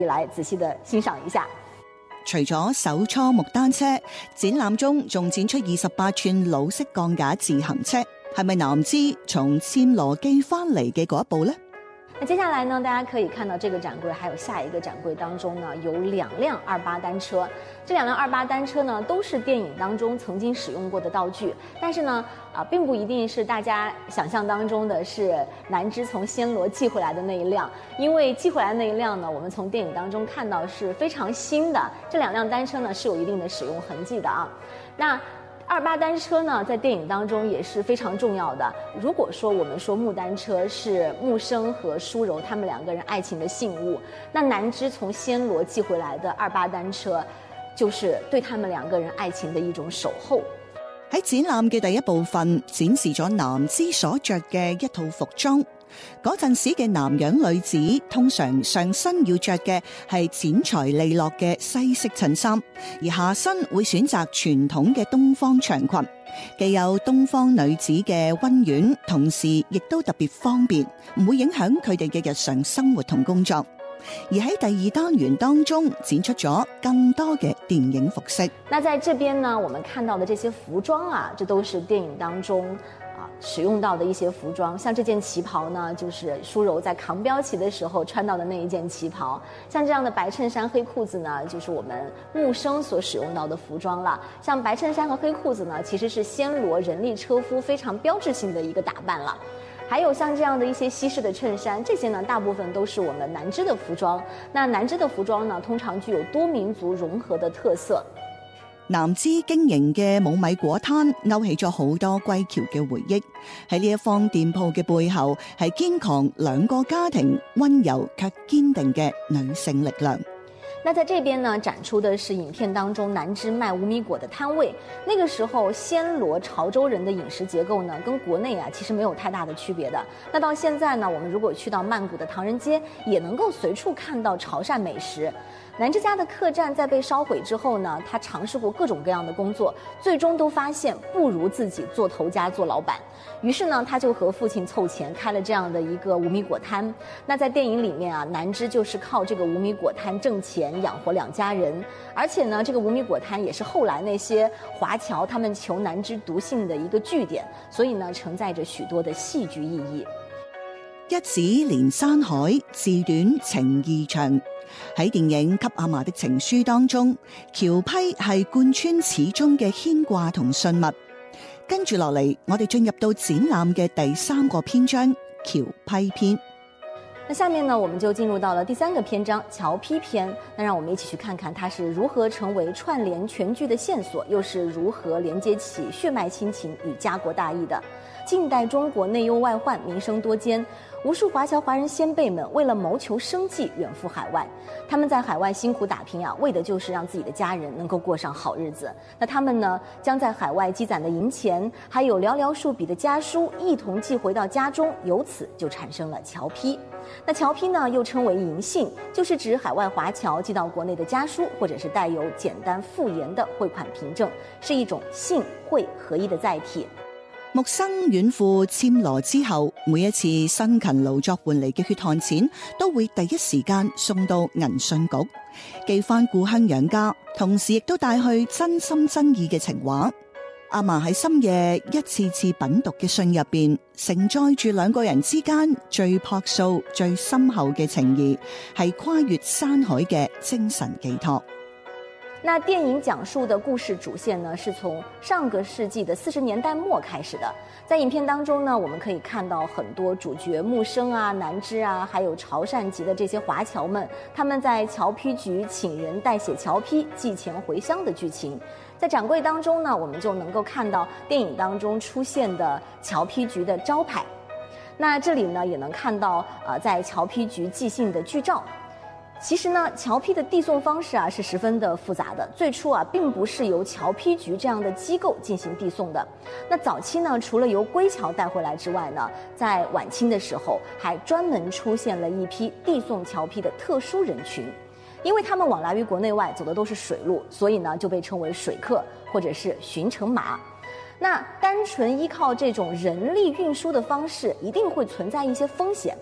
来仔细的欣赏一下。 除咗手搓木單車，展覽中仲展出28寸老式鋼架自行車，係咪南芝從暹羅寄翻嚟嘅嗰一部呢？ 那接下来呢，大家可以看到这个展柜还有下一个展柜当中呢，有2辆28单车。这2辆28单车呢，都是电影当中曾经使用过的道具，但是呢，并不一定是大家想象当中的是南芝从暹罗寄回来的那一辆，因为寄回来的那一辆呢，我们从电影当中看到是非常新的。这2辆单车呢是有一定的使用痕迹的啊。那28单车呢，在电影当中也是非常重要的。如果说我们说木单车是木生和舒柔他们2个人爱情的信物，那南芝从暹羅寄回來的28單車，就是對他們2個人愛情的一種守候。 喺展覽嘅第一部分展示咗南芝所着嘅一套服裝。嗰陣時嘅男人女子通常上身要着嘅係剪裁利落嘅西式襯衫，而下身會選擇傳統嘅東方長裙，既有東方女子嘅溫婉，同時亦都特別方便，唔會影響佢哋嘅日常生活同工作。而喺第2單元當中展出咗更多嘅電影服飾。 那在這邊呢，我們看到的這些服裝啊，這都是電影當中使用到的一些服裝，像这件旗袍呢，就是舒柔在扛标旗的时候穿到的那一件旗袍。像这样的白衬衫黑裤子呢，就是我们木生所使用到的服装了。像白衬衫和黑裤子呢，其实是暹罗人力车夫非常标志性的一个打扮了。还有像这样的一些西式的衬衫，这些呢大部分都是我们南芝的服裝。那南芝的服裝呢，通常具有多民族融合的特色。 南芝經營嘅冇米果攤勾起咗好多歸僑嘅回憶。喺呢一方店鋪嘅背後，係堅強2個家庭溫柔卻堅定嘅女性力量。 那在这边呢，展出的是影片当中南芝卖无米果的摊位。那个时候，暹罗潮州人的饮食结构呢，跟国内啊其实没有太大的区别的。那到现在呢，我们如果去到曼谷的唐人街，也能够随处看到潮汕美食。南芝家的客栈在被烧毁之后呢，他尝试过各种各样的工作，最终都发现不如自己做头家做老板。于是呢，他就和父亲凑钱开了这样的一个无米果摊。那在电影里面啊，南芝就是靠这个无米果摊挣钱养活2家人，而且呢，这个无米果摊也是后来那些华侨他們求南芝獨幸的一個據點，所以呢，承載着許多的戲劇意義。 一指連山海，自短情義長。喺電影《給阿嫲的情書》當中，僑批係貫穿始終嘅牽掛同信物。跟住落嚟，我哋進入到展覽嘅第3個篇章——僑批篇。 那下面呢，我们就进入到了第3个篇章侨批篇。那让我们一起去看看它是如何成为串联全剧的线索，又是如何连接起血脉亲情与家国大义的。近代中国内忧外患，民生多艰，无数华侨华人先辈们为了谋求生计远赴海外。他们在海外辛苦打拼啊，为的就是让自己的家人能够过上好日子。那他们呢，将在海外积攒的银钱，还有寥寥数笔的家书，一同寄回到家中，由此就产生了侨批。那侨批呢，又称为银信，就是指海外华侨寄到国内的家书，或者是帶有簡單附言的匯款憑證，是一種信匯合一的載體。 木生遠赴暹羅之後，每一次辛勤勞作換嚟嘅血汗錢，都會第一時間送到銀信局，寄返故鄉養家，同時亦都帶去真心真意嘅情話。阿嫲喺深夜一次次品讀嘅信入邊，承載住2個人之間最樸素、最深厚嘅情誼，係跨越山海嘅精神寄託。 那電影講述的故事主線呢，是從上個世紀的40年代末開始的。在影片當中呢，我們可以看到很多主角木生啊、南芝啊，還有潮汕籍的這些華僑們，他們在僑批局請人代寫僑批、寄錢回鄉的劇情。在展櫃當中呢，我們就能夠看到電影當中出現的僑批局的招牌。那這裡呢，也能看到在僑批局寄信的劇照。其實呢，僑批的遞送方式啊是十分的複雜的。最初啊，並不是由僑批局這樣的機構進行遞送的。那早期呢，除了由歸僑帶回來之外呢，在晚清的時候，還專門出現了一批遞送僑批的特殊人群。因為他們往來於國內外走的都是水路，所以呢就被稱為水客或者是巡城馬。那單純依靠這種人力運輸的方式，一定會存在一些風險。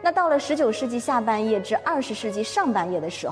那到了19世纪下半叶至20世纪上半叶的时